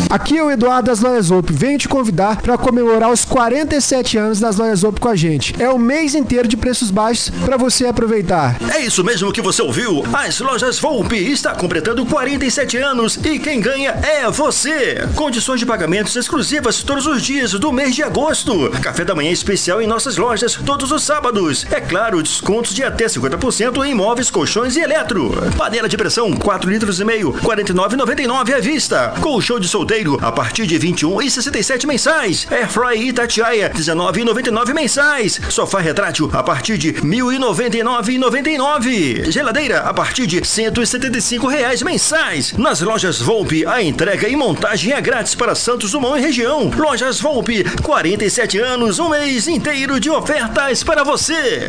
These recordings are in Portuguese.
Aqui é o Eduardo das Lojas Zopp. Venho te convidar para comemorar os 47 anos das Lojas Zopp com a gente. É um mês inteiro de preços baixos para você aproveitar. É isso mesmo que você ouviu. As Lojas Volpe está completando 47 anos e quem ganha é você. Condições de pagamentos exclusivas todos os dias do mês de agosto. Café da manhã especial em nossas lojas todos os sábados. É claro, descontos de até 50% em móveis, colchões e eletro. Panela de pressão 4,5 litros, R$ 49,99 à vista. Colchão de solteiro a partir de R$ 21,67 mensais. Airfry Itatiaia, R$ 19,99 mensais. Sofá retrátil a partir de R$ 1.099,99. Geladeira a partir de R$ 175 mensais. Nas Lojas Volpe, a entrega e montagem é grátis para Santos Dumont e região. Lojas Volpe, 47 anos, um mês inteiro de ofertas para você.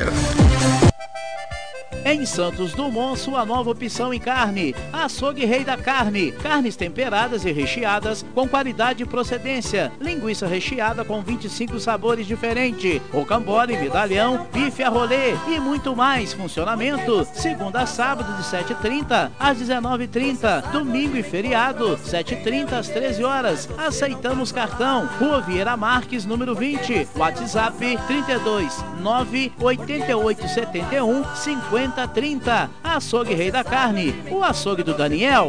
Em Santos Dumont, sua nova opção em carne. Açougue Rei da Carne. Carnes temperadas e recheadas com qualidade e procedência. Linguiça recheada com 25 sabores diferentes. Rocambole, medalhão, bife a rolê e muito mais. Funcionamento segunda a sábado de 7h30 às 19h30. Domingo e feriado, 7h30 às 13 horas. Aceitamos cartão. Rua Vieira Marques, número 20. WhatsApp 32 988 71 50 30. Açougue Rei da Carne, o açougue do Daniel.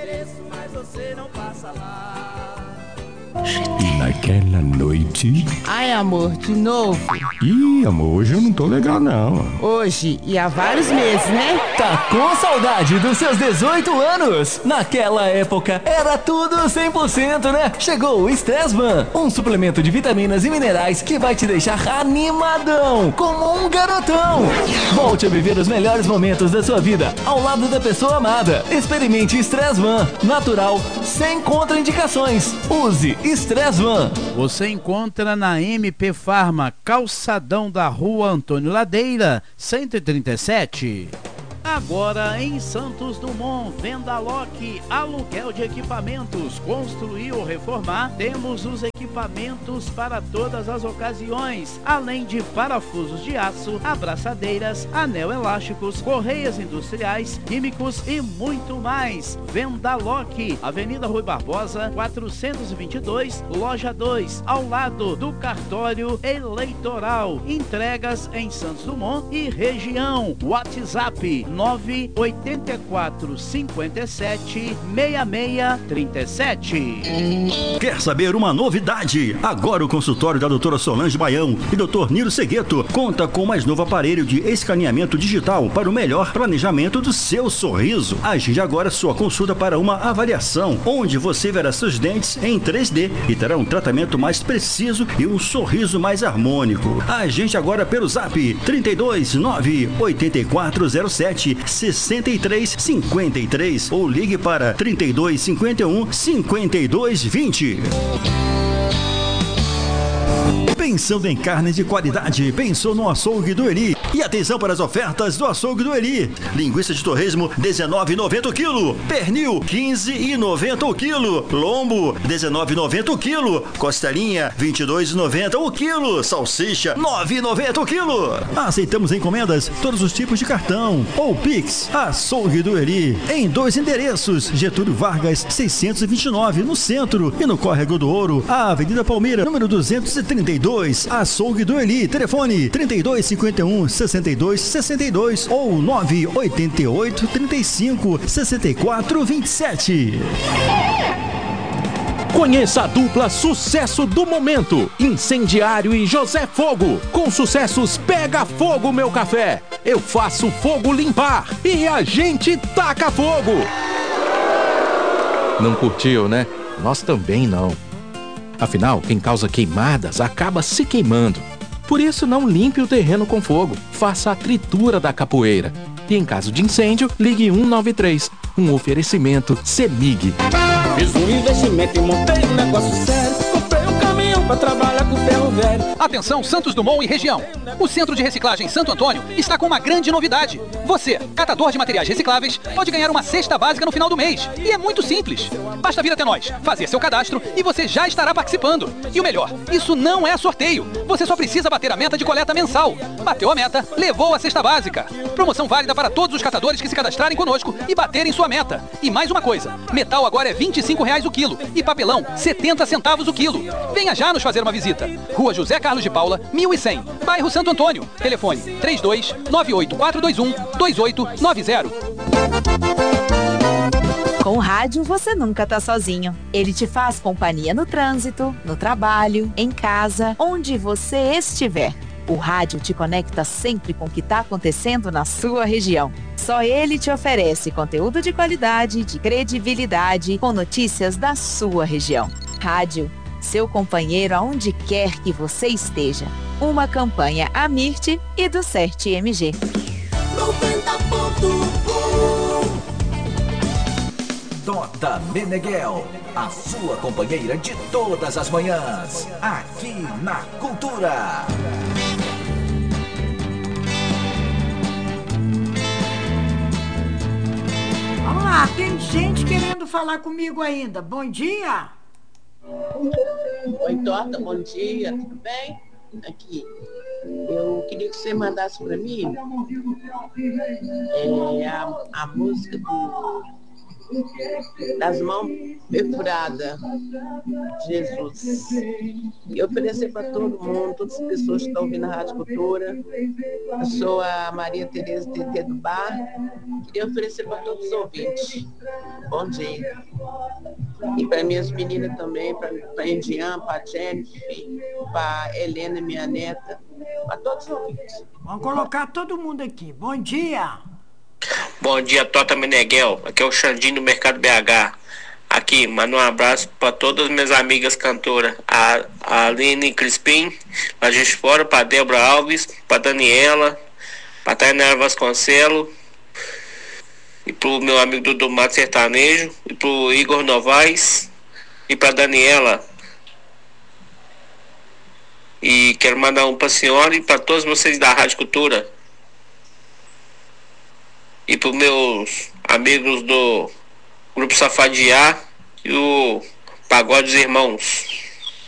E naquela noite... Ai, amor, de novo? Ih, amor, hoje eu não tô legal, não. Hoje, e há vários meses, né? Tá com saudade dos seus 18 anos? Naquela época, era tudo 100%, né? Chegou o Stressman, um suplemento de vitaminas e minerais que vai te deixar animadão, como um garotão. Volte a viver os melhores momentos da sua vida, ao lado da pessoa amada. Experimente Stressman, natural, sem contraindicações. Use Stressman. Você encontra na MP Farma, calçadão da Rua Antônio Ladeira, 137. Agora em Santos Dumont, Venda Lock, aluguel de equipamentos, construir ou reformar, temos os equipamentos para todas as ocasiões, além de parafusos de aço, abraçadeiras, anel elásticos, correias industriais, químicos e muito mais. Venda Lock, Avenida Rui Barbosa, 422, Loja 2, ao lado do cartório eleitoral. Entregas em Santos Dumont e região. WhatsApp 984 57 6637. Quer saber uma novidade? Agora o consultório da doutora Solange Baião e doutor Niro Segueto conta com o mais novo aparelho de escaneamento digital para o melhor planejamento do seu sorriso. Agende agora sua consulta para uma avaliação, onde você verá seus dentes em 3D e terá um tratamento mais preciso e um sorriso mais harmônico. Agende agora pelo Zap 32 98407 6353 ou ligue para 3251 5220. Pensando em carnes de qualidade, pensou no Açougue do Eli. E atenção para as ofertas do Açougue do Eli. Linguiça de torresmo, R$19,90 o quilo. Pernil, R$15,90 o quilo. Lombo, R$19,90 o quilo. Costelinha, R$22,90 o quilo. Salsicha, R$9,90 o quilo. Aceitamos encomendas, todos os tipos de cartão ou Pix. Açougue do Eli, em 2 endereços. Getúlio Vargas, 629, no centro. E no Córrego do Ouro, a Avenida Palmeira, número 232. Açougue do Eli, telefone 3251-6262 ou 988-35-6427. Conheça a dupla sucesso do momento, Incendiário e José Fogo, com sucessos Pega Fogo Meu Café, Eu Faço Fogo Limpar e A Gente Taca Fogo. Não curtiu, né? Nós também não. Afinal, quem causa queimadas acaba se queimando. Por isso, não limpe o terreno com fogo. Faça a tritura da capoeira. E em caso de incêndio, ligue 193. Um oferecimento CEMIG. Fiz um investimento e montei um negócio sério. Comprei um caminhão pra trabalhar com ferro velho. Atenção Santos Dumont e região. O Centro de Reciclagem Santo Antônio está com uma grande novidade. Você, catador de materiais recicláveis, pode ganhar uma cesta básica no final do mês. E é muito simples. Basta vir até nós, fazer seu cadastro e você já estará participando. E o melhor, isso não é sorteio. Você só precisa bater a meta de coleta mensal. Bateu a meta, levou a cesta básica. Promoção válida para todos os catadores que se cadastrarem conosco e baterem sua meta. E mais uma coisa, metal agora é R$ 25,00 o quilo e papelão 70 centavos o quilo. Venha já nos fazer uma visita. Rua José Carlos de Paula, 1100, bairro Santo Antônio. Telefone 32-98421-2890. Com o rádio, você nunca tá sozinho. Ele te faz companhia no trânsito, no trabalho, em casa, onde você estiver. O rádio te conecta sempre com o que está acontecendo na sua região. Só ele te oferece conteúdo de qualidade, de credibilidade, com notícias da sua região. Rádio, seu companheiro aonde quer que você esteja. Uma campanha Amirte e do CERT-MG. 90.1 Tota Meneghel, a sua companheira de todas as manhãs, aqui na Cultura. Vamos lá, tem gente querendo falar comigo ainda. Bom dia. Oi, Tota, bom dia, tudo bem? Aqui, eu queria que você mandasse para mim a música das mãos perfuradas, Jesus. E oferecer para todo mundo, todas as pessoas que estão ouvindo a Rádio Cultura. Eu sou a Maria Tereza TT do Bar. Queria oferecer para todos os ouvintes. Bom dia. E para minhas meninas também, para a Indiana, para a Jennifer, para a Helena, minha neta, para todos os ouvintes. Vamos colocar todo mundo aqui. Bom dia. Bom dia, Tota Meneghel. Aqui é o Xandinho do Mercado BH. Aqui, manda um abraço para todas as minhas amigas cantoras. A Aline Crispim, lá de fora, para Débora Alves, para Daniela, para Tainara Vasconcelos, e pro meu amigo Dudu Mato Sertanejo, e pro Igor Novaes, e para Daniela. E quero mandar um para a senhora e para todos vocês da Rádio Cultura. E para os meus amigos do Grupo Safadiá e o Pagode dos Irmãos.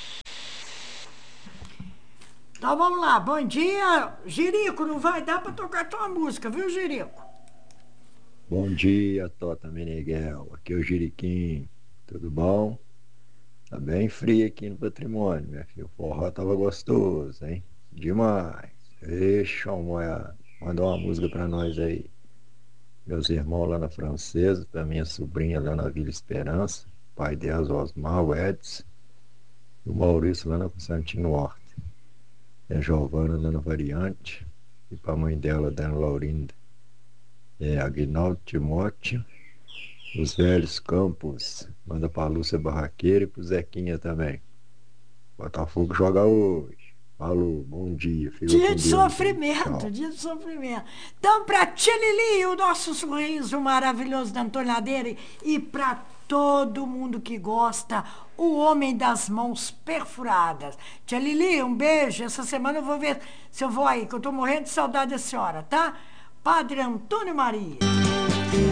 Então vamos lá, bom dia. Jerico, não vai dar para tocar tua música, viu, Jerico? Bom dia, Tota Meneghel. Aqui é o Jeriquinho. Tudo bom? Tá bem frio aqui no Patrimônio, minha filha. O forró tava gostoso, hein? Demais. Deixa eu mandar uma música pra nós aí. Meus irmãos lá na Francesa, pra minha sobrinha lá na Vila Esperança, pai delas, Osmar, o Edson, e o Maurício lá na Constantino Horta. E a Giovana lá na Variante, e pra mãe dela, Dana Laurinda. Aguinaldo Timóteo, os velhos Campos, manda pra Lúcia Barraqueira e pro Zequinha também. Botafogo joga hoje. Falou, bom dia. Dia de sofrimento, dia de sofrimento. Então, pra Tia Lili, o nosso sorriso maravilhoso da Antônio Ladeira, e pra todo mundo que gosta, o homem das mãos perfuradas. Tia Lili, um beijo. Essa semana eu vou ver se eu vou aí, que eu tô morrendo de saudade da senhora, tá? Padre Antônio Maria.